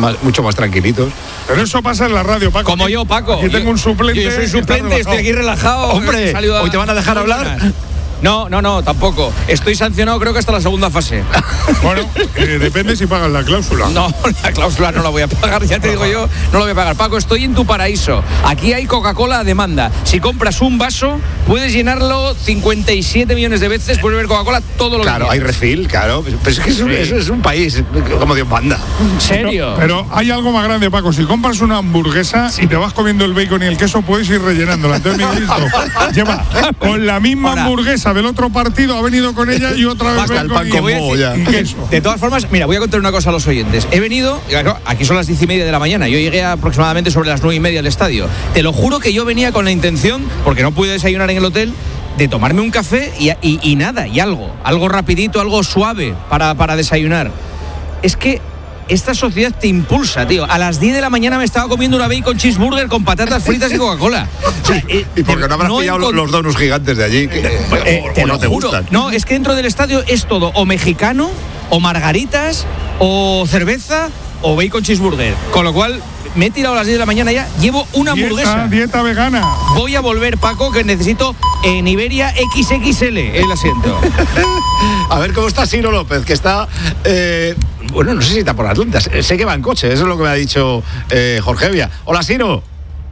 mucho más tranquilitos. Pero eso pasa en la radio, Paco. Como yo, Paco. Aquí tengo un suplente. Yo soy suplente, estoy aquí relajado. Hombre, ¿hoy te van a dejar hablar? No, tampoco. Estoy sancionado creo que hasta la segunda fase. Bueno, depende si pagas la cláusula. No, la cláusula no la voy a pagar, ya te digo yo, no la voy a pagar. Paco, estoy en tu paraíso. Aquí hay Coca-Cola a demanda. Si compras un vaso, puedes llenarlo 57 millones de veces, puedes beber Coca-Cola todo lo que quieras. Claro, hay refil, claro. Pero es que eso es un país como Dios manda. ¿En serio? Pero hay algo más grande, Paco. Si compras una hamburguesa y te vas comiendo el bacon y el queso, puedes ir rellenándola. Entonces, Miguelito lleva con la misma hamburguesa del otro partido, ha venido con ella y otra vez el pan con moho ya. De todas formas, mira, voy a contar una cosa a los oyentes. He venido, aquí son las 10:30 de la mañana, yo llegué aproximadamente sobre las 9:30 al estadio. Te lo juro que yo venía con la intención, porque no pude desayunar en el hotel, de tomarme un café y nada, y algo rapidito, algo suave para desayunar. Es que esta sociedad te impulsa, tío. A las 10 de la mañana me estaba comiendo una bacon cheeseburger con patatas fritas y Coca-Cola. O sea, ¿Y por qué no habrás pillado los donuts gigantes de allí? Te no te gustan. No, es que dentro del estadio es todo o mexicano, o margaritas, o cerveza, o bacon cheeseburger. Con lo cual, me he tirado a las 10 de la mañana ya, llevo una hamburguesa. Dieta vegana. Voy a volver, Paco, que necesito en Iberia XXL el asiento. A ver cómo está Siro López, que está... bueno, no sé si está por Atlanta. Sé que va en coche, eso es lo que me ha dicho Jorge Evia. Hola, Siro.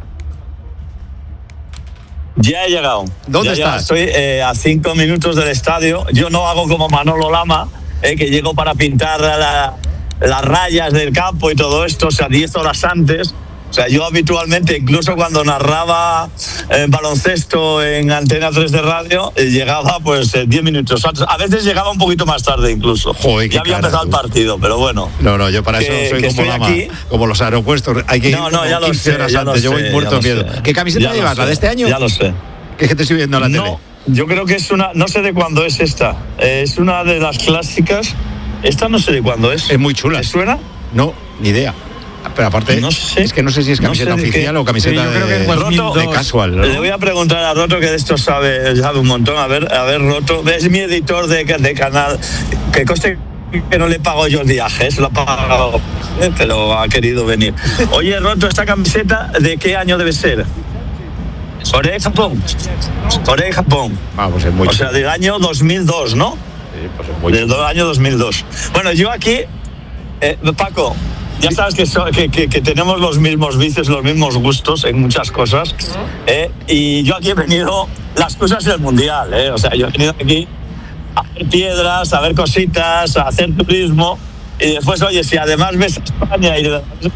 Ya he llegado. ¿Dónde estás? Estoy a 5 minutos del estadio. Yo no hago como Manolo Lama, que llego para pintar las rayas del campo y todo esto, o sea, 10 horas antes. O sea, yo habitualmente, incluso cuando narraba baloncesto en Antena 3 de radio, llegaba pues 10 minutos antes. A veces llegaba un poquito más tarde incluso. Joder, ya había empezado el partido, pero bueno. No, yo para eso soy como Lama, como los aeropuertos. Hay que ir ya 15 horas antes. Yo voy muerto de miedo. ¿Qué camiseta llevas? ¿La de este año? Ya lo sé. ¿Qué es que te estoy viendo en la tele? Yo creo que es una... No sé de cuándo es esta. Es una de las clásicas. Esta no sé de cuándo es. Es muy chula. ¿Te suena? No, ni idea. Pero aparte, no sé, es que no sé si es camiseta oficial o camiseta de casual, ¿no? Le voy a preguntar a Roto, que de esto sabe un montón. A ver, Roto, es mi editor de canal. Que coste que no le pago yo el viaje, lo ha pagado, pero ha querido venir. Oye, Roto, ¿esta camiseta de qué año debe ser? Corea y Japón. Corea y Japón. Vamos, es muy... O sea, del año 2002, ¿no? Sí, pues es muy... Del año 2002. Bueno, yo aquí, Paco, ya sabes que tenemos los mismos vicios, los mismos gustos en muchas cosas. Y yo aquí he venido las cosas del Mundial. O sea, yo he venido aquí a hacer piedras, a ver cositas, a hacer turismo. Y después, oye, si además ves a España y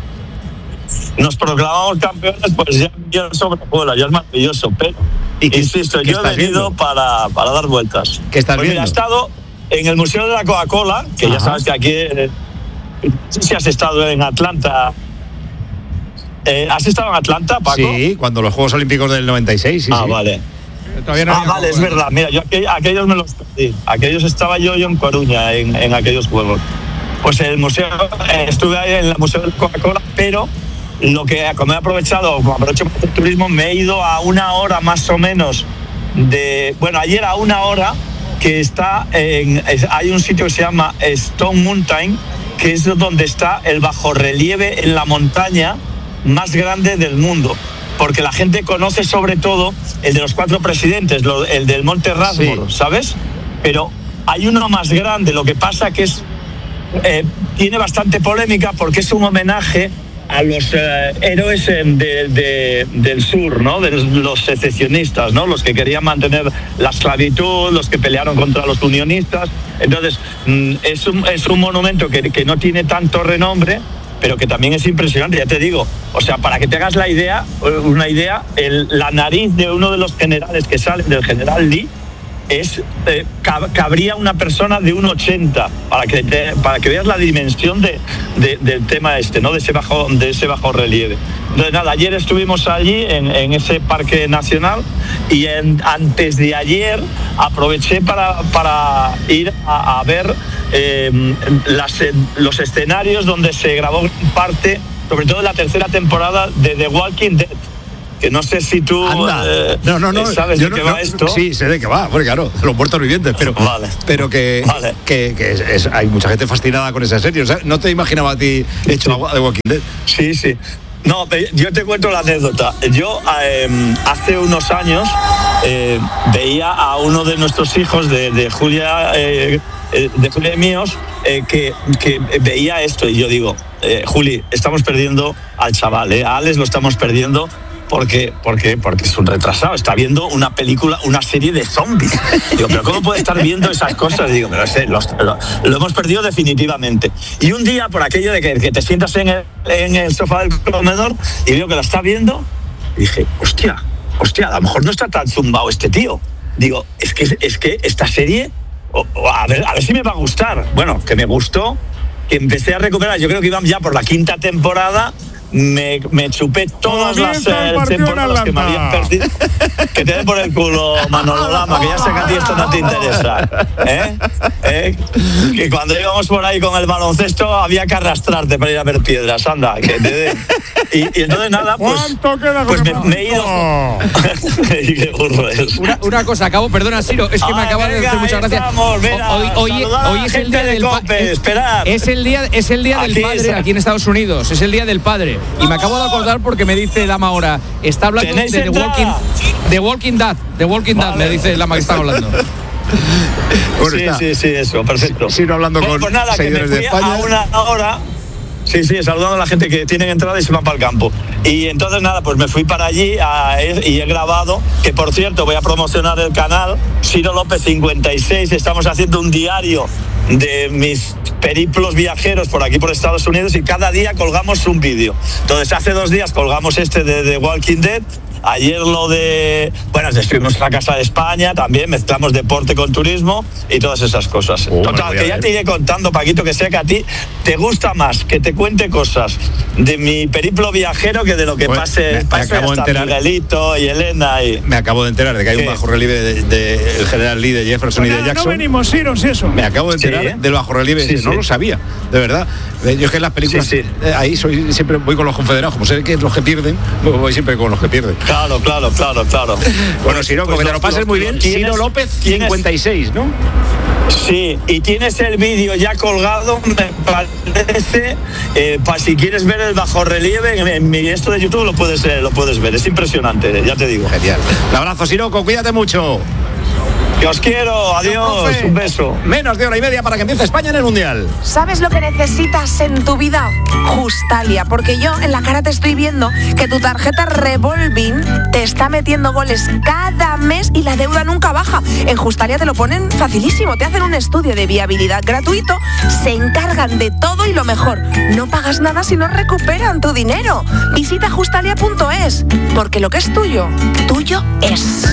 nos proclamamos campeones, pues ya sobrevuela, ya es maravilloso. Pero, insisto, yo he venido para dar vueltas. ¿Qué estás viendo? Mira, he estado en el Museo de la Coca-Cola, que ya sabes que aquí... No sé si has estado en Atlanta. ¿Has estado en Atlanta, Paco? Sí, cuando los Juegos Olímpicos del 96. Sí, vale. Vale, es verdad. Mira, yo aquellos me los perdí. Aquellos estaba yo en Coruña, en aquellos Juegos. Pues el museo, estuve ahí en el Museo de Coca-Cola, pero lo que, como he aprovechado, como aprovecho para hacer turismo, me he ido a 1 hora más o menos ayer a 1 hora, que está hay un sitio que se llama Stone Mountain, que es donde está el bajorrelieve en la montaña más grande del mundo. Porque la gente conoce sobre todo el de los 4 presidentes, el del Monte Rushmore, sí, ¿sabes? Pero hay uno más grande, lo que pasa que tiene bastante polémica porque es un homenaje a los héroes del sur, ¿no? De los secesionistas, ¿no? Los que querían mantener la esclavitud, los que pelearon contra los unionistas. Entonces, es un monumento que no tiene tanto renombre, pero que también es impresionante, ya te digo. O sea, para que te hagas una idea, la nariz de uno de los generales que sale, del general Lee, cabría una persona de 1,80, para que veas la dimensión del tema ¿no? de ese bajo relieve. Entonces nada, ayer estuvimos allí en ese parque nacional y antes de ayer aproveché para ir a ver los escenarios donde se grabó parte, sobre todo en la 3ª temporada de The Walking Dead, que no sé si tú sabes de qué va esto. Sí, sé de qué va, porque claro, los muertos vivientes, pero, que hay mucha gente fascinada con esa serie. O sea, no te imaginaba a ti hecho agua de Walking Dead. Sí. No, yo te cuento la anécdota. Yo hace unos años veía a uno de nuestros hijos, de Julia, de Julia y míos, que veía esto y yo digo, Juli, estamos perdiendo al chaval, a Alex lo estamos perdiendo. Porque es un retrasado, está viendo una película, una serie de zombies. Digo, pero ¿cómo puede estar viendo esas cosas? Digo, pero lo hemos perdido definitivamente. Y un día, por aquello de que te sientas en el sofá del comedor y veo que la está viendo, dije, hostia, a lo mejor no está tan zumbado este tío. Digo, es que esta serie, a ver si me va a gustar. Bueno, que me gustó, que empecé a recuperar, yo creo que iban ya por la 5ª temporada. Me chupé todas las temporadas que me habían perdido. Que te den por el culo, Manolo Lama, que ya sé que a ti esto no te interesa. Que cuando íbamos por ahí con el baloncesto había que arrastrarte para ir a ver piedras, anda. Y entonces nada, pues me he ido. Qué burro es. Una cosa, perdona, Siro, es que me acaba de hacer mucha gracia. Hoy es el día del padre. Es el día del padre aquí en Estados Unidos. Es el día del padre. Y me acabo de acordar porque me dice Lama ahora, está hablando de The Walking Dead, vale. Me dice Lama que está hablando. Sí, eso, perfecto. Sigo hablando con seguidores de España. A una hora. Sí, saludando a la gente que tienen entrada y se van para el campo. Y entonces nada, pues me fui para allí y he grabado, que por cierto voy a promocionar el canal, Ciro López 56, estamos haciendo un diario de mis periplos viajeros por aquí por Estados Unidos y cada día colgamos un vídeo. Entonces hace 2 días colgamos este de Walking Dead. Ayer estuvimos en la Casa de España, también mezclamos deporte con turismo y todas esas cosas. Total, que ya te iré contando, Paquito, que sé que a ti te gusta más que te cuente cosas de mi periplo viajero que de lo que pase hasta Miguelito y Elena. Me acabo de enterar de que hay un bajo relieve del general Lee, de Jefferson y de Jackson. No venimos, Ciro, si eso. Me acabo de enterar del bajo relieve, no lo sabía, de verdad. Yo es que en las películas, ahí siempre voy con los confederados, como sé que es los que pierden, voy siempre con los que pierden. Claro. Bueno, Siro, que te lo pases muy bien. Siro López 56, ¿no? Sí, y tienes el vídeo ya colgado, me parece, para si quieres ver el bajo relieve, en mi esto de YouTube lo puedes ver, es impresionante, ya te digo. Genial. Un abrazo, Siroco, cuídate mucho. Que os quiero, adiós, un beso. Menos de 1 hora y media para que empiece España en el Mundial. ¿Sabes lo que necesitas en tu vida? Justalia, porque yo en la cara te estoy viendo que tu tarjeta Revolving te está metiendo goles cada mes y la deuda nunca baja. En Justalia te lo ponen facilísimo, te hacen un estudio de viabilidad gratuito, se encargan de todo y lo mejor, no pagas nada si no recuperan tu dinero. Visita justalia.es, porque lo que es tuyo, tuyo es.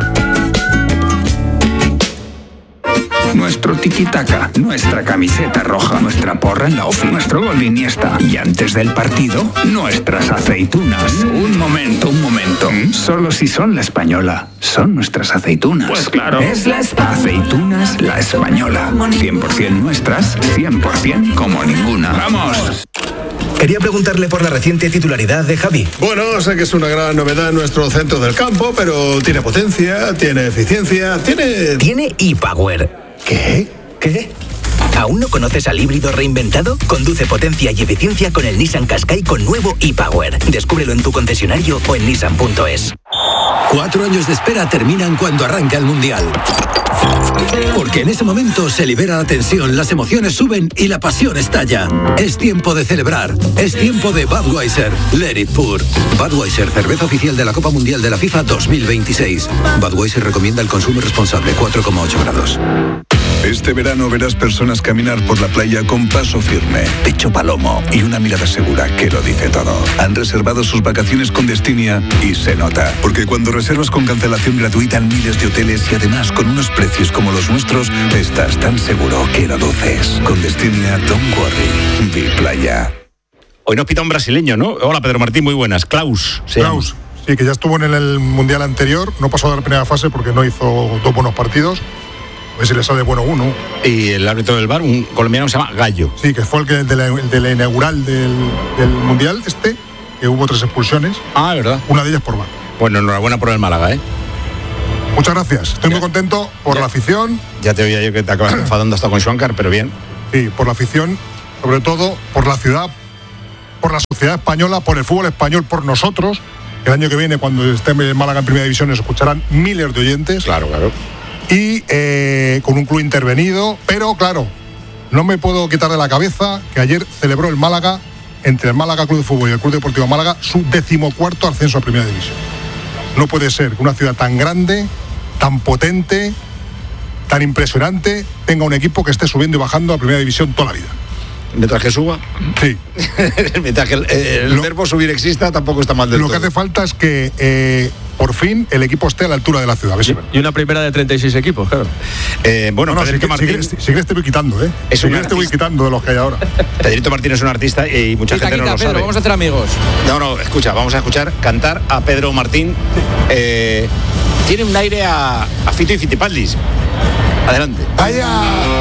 Nuestro tiki-taka, nuestra camiseta roja, nuestra porra en la off, nuestro gol de Iniesta. Y antes del partido, nuestras aceitunas. Un momento. Solo si son la española, son nuestras aceitunas. Pues claro. Es aceitunas La Española. 100% nuestras, 100% como ninguna. ¡Vamos! Quería preguntarle por la reciente titularidad de Javi. Bueno, sé que es una gran novedad en nuestro centro del campo, pero tiene potencia, tiene eficiencia, Tiene ePower. ¿Qué? ¿Aún no conoces al híbrido reinventado? Conduce potencia y eficiencia con el Nissan Qashqai con nuevo ePower. Descúbrelo en tu concesionario o en nissan.es. 4 años de espera terminan cuando arranca el Mundial. Porque en ese momento se libera la tensión, las emociones suben y la pasión estalla. Es tiempo de celebrar. Es tiempo de Budweiser. Let it pour. Budweiser, cerveza oficial de la Copa Mundial de la FIFA 2026. Budweiser recomienda el consumo responsable, 4,8 grados. Este verano verás personas caminar por la playa con paso firme, pecho palomo y una mirada segura que lo dice todo. Han reservado sus vacaciones con Destinia y se nota. Porque cuando reservas con cancelación gratuita en miles de hoteles y además con unos precios como los nuestros, estás tan seguro que lo duces. Con Destinia, don't worry. Vi playa. Hoy nos pita un brasileño, ¿no? Hola, Pedro Martín, muy buenas. Klaus. Sí, que ya estuvo en el Mundial anterior, no pasó de la primera fase porque no hizo 2 buenos partidos. A ver si le sale bueno uno. Y el árbitro del VAR, un colombiano que se llama Gallo. Sí, que fue el de la inaugural del Mundial que hubo 3 expulsiones. Ah, ¿verdad? Una de ellas por VAR. Bueno, enhorabuena por el Málaga, ¿eh? Muchas gracias. Estoy muy contento por la afición. Ya te oía yo que te acabas enfadando hasta con Schwankar, pero bien. Sí, por la afición, sobre todo por la ciudad, por la sociedad española, por el fútbol español, por nosotros. El año que viene, cuando esté en Málaga en Primera División, nos escucharán miles de oyentes. Claro. Y con un club intervenido, pero claro, no me puedo quitar de la cabeza que ayer celebró el Málaga, entre el Málaga Club de Fútbol y el Club Deportivo Málaga, su 14º ascenso a Primera División. No puede ser que una ciudad tan grande, tan potente, tan impresionante, tenga un equipo que esté subiendo y bajando a Primera División toda la vida. Mientras que suba. Sí. Mientras que el verbo subir exista, tampoco está mal del todo. Lo que hace falta es que por fin el equipo esté a la altura de la ciudad. Y una primera de 36 equipos, claro. Bueno, no, Pedrito Martín. Si quieres te voy quitando, ¿eh? Si quieres te voy quitando de los que hay ahora. Pedrito Martín es un artista y mucha gente no lo Pedro, sabe. vamos a hacer amigos. No, escucha, vamos a escuchar cantar a Pedro Martín. Tiene un aire a Fito y Fitipaldis. Adelante. ¡Vaya!